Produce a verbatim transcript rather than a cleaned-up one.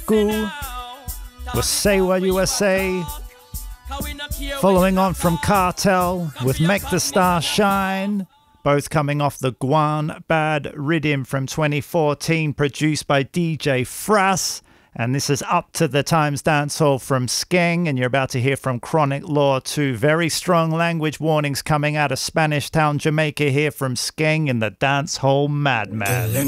School with Say What U S A. Following on from Cartel with Make the Stars Shine. Both coming off the Guan Bad Riddim from twenty fourteen, produced by D J Frass. And this is Up to the Times Dancehall from Skeng. And you're about to hear from Chronic Law, two very strong language warnings coming out of Spanish Town, Jamaica, here from Skeng in the Dancehall Madman.